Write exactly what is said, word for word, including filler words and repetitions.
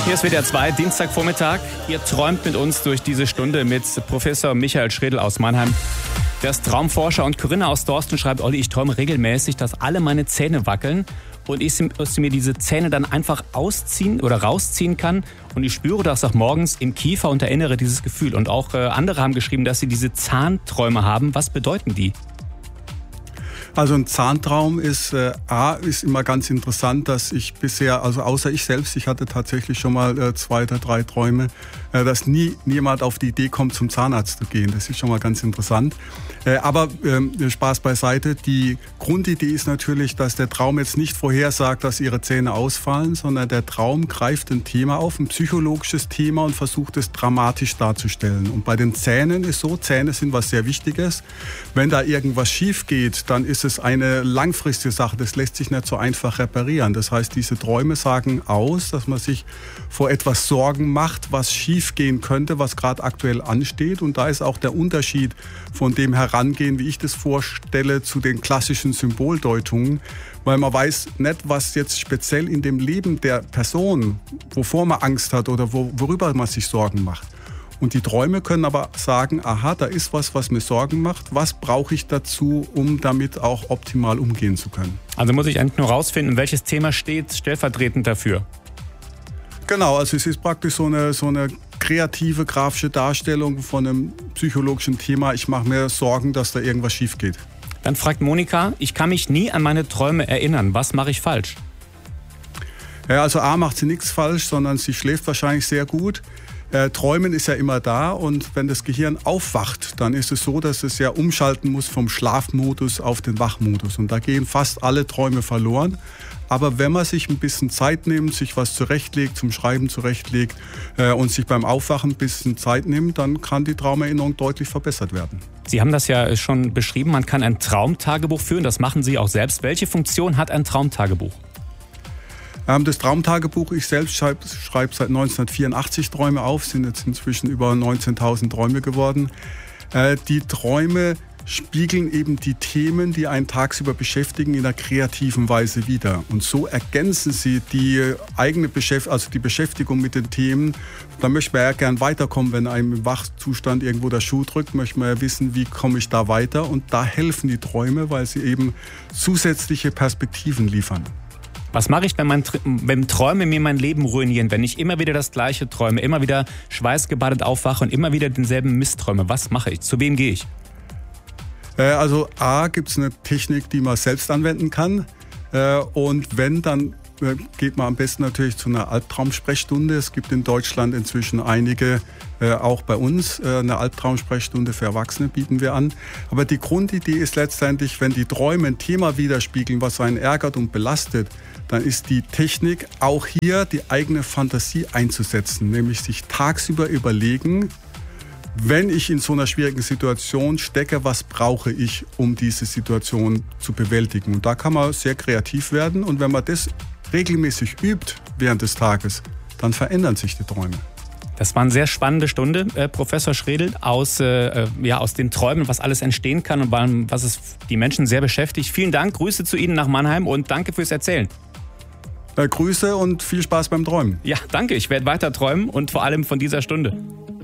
Hier ist W D R zwei, Dienstagvormittag. Ihr träumt mit uns durch diese Stunde mit Professor Michael Schredl aus Mannheim. Der ist Traumforscher, und Corinna aus Dorsten schreibt: Olli, ich träume regelmäßig, dass alle meine Zähne wackeln und ich aus mir diese Zähne dann einfach ausziehen oder rausziehen kann. Und ich spüre das auch morgens im Kiefer und erinnere dieses Gefühl. Und auch äh, andere haben geschrieben, dass sie diese Zahnträume haben. Was bedeuten die? Also ein Zahntraum ist, äh, A, ist immer ganz interessant, dass ich bisher, also außer ich selbst, ich hatte tatsächlich schon mal äh, zwei oder drei Träume, äh, dass nie niemand auf die Idee kommt, zum Zahnarzt zu gehen. Das ist schon mal ganz interessant. Äh, aber äh, Spaß beiseite. Die Grundidee ist natürlich, dass der Traum jetzt nicht vorhersagt, dass Ihre Zähne ausfallen, sondern der Traum greift ein Thema auf, ein psychologisches Thema, und versucht es dramatisch darzustellen. Und bei den Zähnen ist so, Zähne sind was sehr Wichtiges. Wenn da irgendwas schief geht, dann ist es eine langfristige Sache. Das lässt sich nicht so einfach reparieren. Das heißt, diese Träume sagen aus, dass man sich vor etwas Sorgen macht, was schief gehen könnte, was gerade aktuell ansteht. Und da ist auch der Unterschied von dem Herangehen, wie ich das vorstelle, zu den klassischen Symboldeutungen. Weil man weiß nicht, was jetzt speziell in dem Leben der Person, wovor man Angst hat oder wo, worüber man sich Sorgen macht. Und die Träume können aber sagen, aha, da ist was, was mir Sorgen macht. Was brauche ich dazu, um damit auch optimal umgehen zu können? Also muss ich eigentlich nur rausfinden, welches Thema steht stellvertretend dafür? Genau, also es ist praktisch so eine, so eine kreative, grafische Darstellung von einem psychologischen Thema. Ich mache mir Sorgen, dass da irgendwas schief geht. Dann fragt Monika: Ich kann mich nie an meine Träume erinnern. Was mache ich falsch? Ja, also A, macht sie nichts falsch, sondern sie schläft wahrscheinlich sehr gut. Äh, Träumen ist ja immer da, und wenn das Gehirn aufwacht, dann ist es so, dass es ja umschalten muss vom Schlafmodus auf den Wachmodus. Und da gehen fast alle Träume verloren. Aber wenn man sich ein bisschen Zeit nimmt, sich was zurechtlegt, zum Schreiben zurechtlegt äh, und sich beim Aufwachen ein bisschen Zeit nimmt, dann kann die Traumerinnerung deutlich verbessert werden. Sie haben das ja schon beschrieben, man kann ein Traumtagebuch führen, das machen Sie auch selbst. Welche Funktion hat ein Traumtagebuch? Das Traumtagebuch, ich selbst schreibe schreib seit neunzehnhundertvierundachtzig Träume auf, sind jetzt inzwischen über neunzehntausend Träume geworden. Die Träume spiegeln eben die Themen, die einen tagsüber beschäftigen, in einer kreativen Weise wider. Und so ergänzen sie die eigene Beschäftigung, also die Beschäftigung mit den Themen. Da möchte man ja gern weiterkommen, wenn einem im Wachzustand irgendwo der Schuh drückt, möchte man ja wissen, wie komme ich da weiter. Und da helfen die Träume, weil sie eben zusätzliche Perspektiven liefern. Was mache ich, wenn, mein, wenn Träume mir mein Leben ruinieren, wenn ich immer wieder das Gleiche träume, immer wieder schweißgebadet aufwache und immer wieder denselben Mist träume? Was mache ich? Zu wem gehe ich? Also A, gibt es eine Technik, die man selbst anwenden kann. Und wenn, dann geht man am besten natürlich zu einer Albtraumsprechstunde. Es gibt in Deutschland inzwischen einige, auch bei uns, eine Albtraumsprechstunde für Erwachsene bieten wir an. Aber die Grundidee ist letztendlich, wenn die Träume ein Thema widerspiegeln, was einen ärgert und belastet, dann ist die Technik auch hier, die eigene Fantasie einzusetzen, nämlich sich tagsüber überlegen, wenn ich in so einer schwierigen Situation stecke, was brauche ich, um diese Situation zu bewältigen? Und da kann man sehr kreativ werden. Und wenn man das regelmäßig übt während des Tages, dann verändern sich die Träume. Das war eine sehr spannende Stunde, äh, Professor Schredl, aus, äh, ja, aus den Träumen, was alles entstehen kann und was es die Menschen sehr beschäftigt. Vielen Dank, Grüße zu Ihnen nach Mannheim und danke fürs Erzählen. Äh, Grüße und viel Spaß beim Träumen. Ja, danke. Ich werde weiter träumen und vor allem von dieser Stunde.